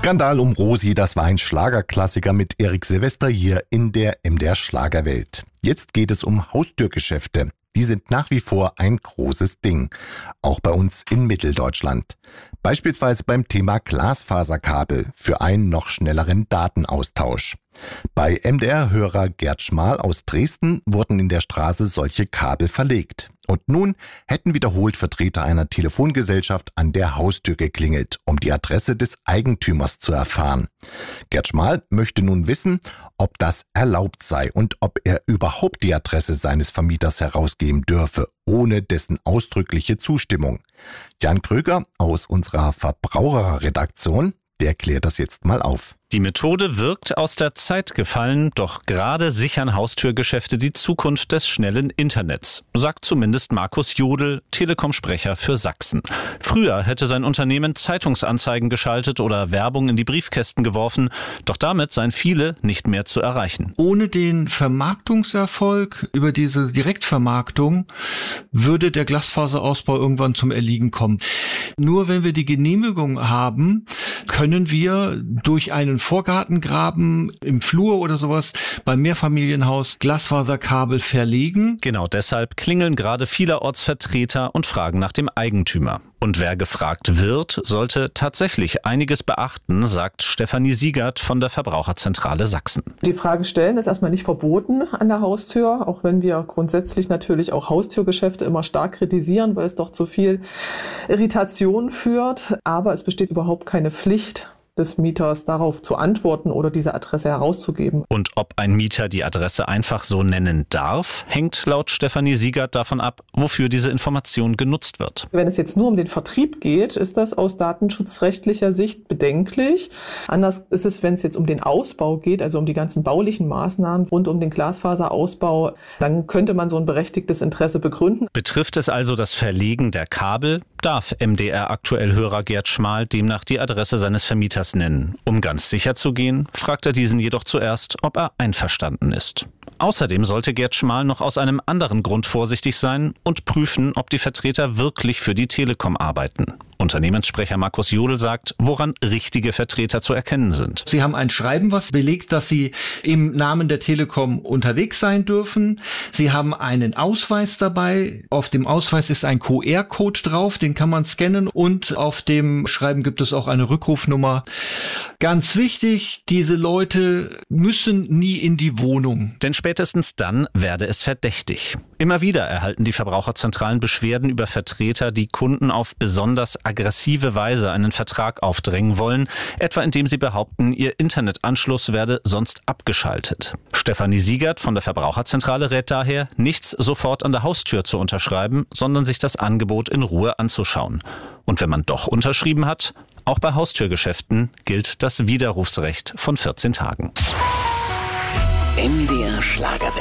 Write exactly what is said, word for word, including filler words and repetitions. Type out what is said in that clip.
Skandal um Rosi, das war ein Schlagerklassiker mit Erik Silvester hier in der M D R Schlagerwelt. Jetzt geht es um Haustürgeschäfte. Die sind nach wie vor ein großes Ding, auch bei uns in Mitteldeutschland. Beispielsweise beim Thema Glasfaserkabel für einen noch schnelleren Datenaustausch. Bei M D R-Hörer Gerd Schmal aus Dresden wurden in der Straße solche Kabel verlegt. Und nun hätten wiederholt Vertreter einer Telefongesellschaft an der Haustür geklingelt, um die Adresse des Eigentümers zu erfahren. Gerd Schmal möchte nun wissen, ob das erlaubt sei und ob er überhaupt die Adresse seines Vermieters herausgeben dürfe, ohne dessen ausdrückliche Zustimmung. Jan Kröger aus unserer Verbraucherredaktion, der klärt das jetzt mal auf. Die Methode wirkt aus der Zeit gefallen, doch gerade sichern Haustürgeschäfte die Zukunft des schnellen Internets, sagt zumindest Markus Jodl, Telekom-Sprecher für Sachsen. Früher hätte sein Unternehmen Zeitungsanzeigen geschaltet oder Werbung in die Briefkästen geworfen, doch damit seien viele nicht mehr zu erreichen. Ohne den Vermarktungserfolg über diese Direktvermarktung würde der Glasfaserausbau irgendwann zum Erliegen kommen. Nur wenn wir die Genehmigung haben, können wir durch einen Vorgartengraben im Flur oder sowas beim Mehrfamilienhaus Glasfaserkabel verlegen. Genau deshalb klingeln gerade vielerorts Vertreter und fragen nach dem Eigentümer. Und wer gefragt wird, sollte tatsächlich einiges beachten, sagt Stefanie Siegert von der Verbraucherzentrale Sachsen. Die Frage stellen ist erstmal nicht verboten an der Haustür, auch wenn wir grundsätzlich natürlich auch Haustürgeschäfte immer stark kritisieren, weil es doch zu viel Irritation führt. Aber es besteht überhaupt keine Pflicht des Mieters darauf zu antworten oder diese Adresse herauszugeben. Und ob ein Mieter die Adresse einfach so nennen darf, hängt laut Stefanie Siegert davon ab, wofür diese Information genutzt wird. Wenn es jetzt nur um den Vertrieb geht, ist das aus datenschutzrechtlicher Sicht bedenklich. Anders ist es, wenn es jetzt um den Ausbau geht, also um die ganzen baulichen Maßnahmen rund um den Glasfaserausbau, dann könnte man so ein berechtigtes Interesse begründen. Betrifft es also das Verlegen der Kabel, darf M D R-Aktuell-Hörer Gerd Schmal demnach die Adresse seines Vermieters nennen. Um ganz sicher zu gehen, fragt er diesen jedoch zuerst, ob er einverstanden ist. Außerdem sollte Gerd Schmal noch aus einem anderen Grund vorsichtig sein und prüfen, ob die Vertreter wirklich für die Telekom arbeiten. Unternehmenssprecher Markus Jodl sagt, woran richtige Vertreter zu erkennen sind. Sie haben ein Schreiben, was belegt, dass Sie im Namen der Telekom unterwegs sein dürfen. Sie haben einen Ausweis dabei. Auf dem Ausweis ist ein Q R-Code drauf, den kann man scannen und auf dem Schreiben gibt es auch eine Rückrufnummer. Ganz wichtig, diese Leute müssen nie in die Wohnung. Denn spätestens dann werde es verdächtig. Immer wieder erhalten die Verbraucherzentralen Beschwerden über Vertreter, die Kunden auf besonders aggressive Weise einen Vertrag aufdrängen wollen, etwa indem sie behaupten, ihr Internetanschluss werde sonst abgeschaltet. Stefanie Siegert von der Verbraucherzentrale rät daher, nichts sofort an der Haustür zu unterschreiben, sondern sich das Angebot in Ruhe anzuschauen. Und wenn man doch unterschrieben hat, auch bei Haustürgeschäften gilt das Widerrufsrecht von vierzehn Tagen. M D R Schlagerwelt.